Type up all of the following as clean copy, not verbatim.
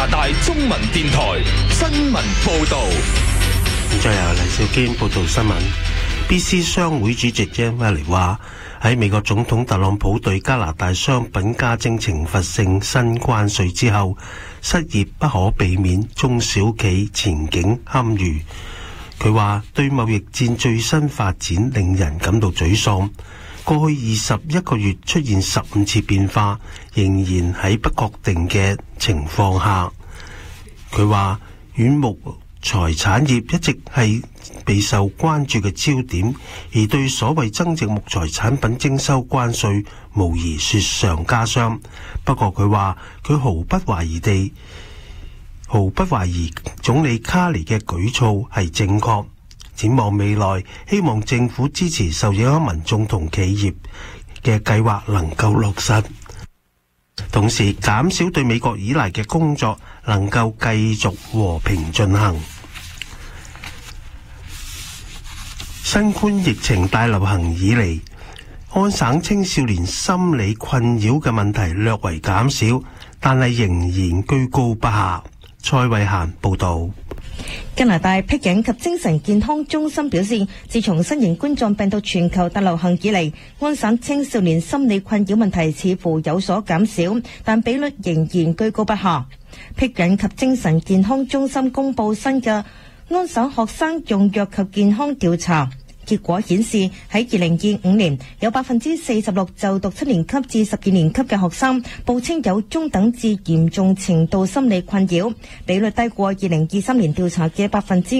大中文電台新聞報道。 再由黎少堅報道新聞。BC 商會主席 Jan Valley 話，喺美國總統特朗普對加拿大商品加徵懲罰性新關稅之後，失業不可避免，中小企前景堪虞。佢話對貿易戰最新發展令人感到沮喪。過去21個月出現15次變化，仍然喺不確定嘅情況下。佢話軟木材產業一直係備受關注嘅焦點，而對所謂增值木材產品徵收關稅無疑雪上加霜。不過佢話佢毫不懷疑總理卡尼嘅舉措係正確。展望未來，希望政府支持受影響民眾同企業嘅計劃能夠落實，同時減少對美國依賴嘅工作能夠繼續和平進行。新冠疫情大流行以嚟，安省青少年心理困擾嘅問題略為減少，但係仍然居高不下。蔡慧嫻報導。 加拿大僻影及精神健康中心表示，自從新型冠狀病毒全球大流行以嚟，安省青少年心理困擾問題似乎有所減少，但比率仍然居高不下。僻影及精神健康中心公布新嘅安省學生用藥及健康調查結果顯示，喺2025年有46%就讀7年級至12年級嘅學生報稱有中等至嚴重程度心理困擾，比率低過2023年調查嘅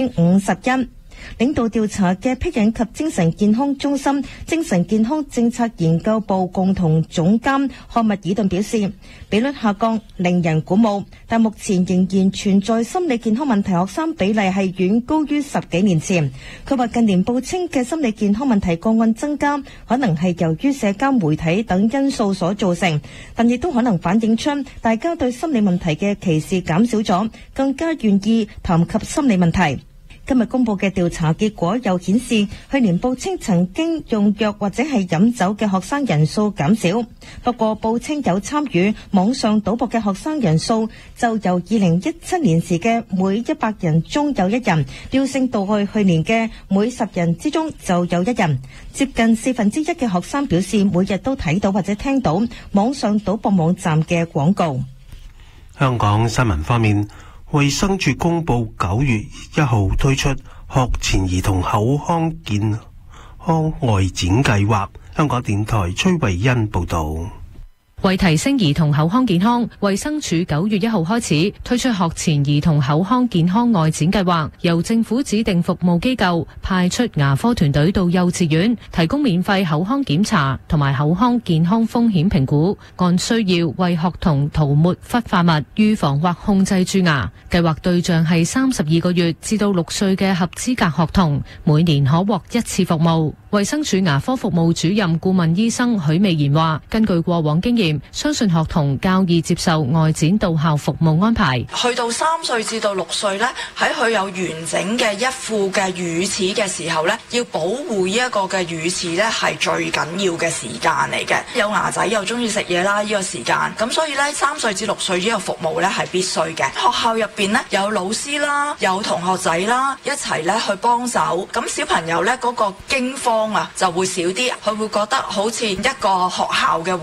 51%。領導調查嘅僻影及精神健康中心精神健康政策研究部共同總監漢密爾頓表示，比率下降令人鼓舞，但目前仍然存在心理健康問題學生比例係遠高於10幾年前。佢話近年報稱嘅心理健康問題個案增加，可能係由於社交媒體等因素所造成，但亦都可能反映出大家對心理問題嘅歧視減少咗，更加願意談及心理問題。今日公布嘅調查結果又顯示，去年報稱曾經用藥或者係飲酒嘅學生人數減少，不過報稱有參與網上賭博嘅學生人數就由2017年時嘅每100人中有1人，飆升到去年嘅每10人之中就有1人。接近1/4嘅學生表示，每日都睇到或者聽到網上賭博網站嘅廣告。 香港新聞方面，衛生署公布9月1號推出學前兒童口腔健康外展計劃。香港電台崔慧欣報道。 為提升兒童口腔健康，衛生署9月1號開始推出學前兒童口腔健康外展計劃，由政府指定服務機構派出牙科團隊到幼稚園，提供免費口腔檢查同埋口腔健康風險評估，按需要為學童塗抹氟化物，預防或控制蛀牙。計劃對象係32個月至到6歲嘅合資格學童，每年可獲1次服務。衛生署牙科服務主任顧問醫生許美賢話，根據過往經驗，相信學童較易接受外展到校服務安排。 去到3歲至到6歲呢，喺佢有完整嘅一副嘅乳齒嘅時候呢，要保護呢一個嘅乳齒呢係最緊要嘅時間嚟嘅。有牙仔又中意食嘢啦，呢個時間，咁所以呢3歲至6歲呢個服務呢係必須嘅。學校入邊呢，有老師啦，有同學仔啦，一齊呢去幫手，咁小朋友呢嗰個驚慌啊就會少啲，佢會覺得好似一個學校嘅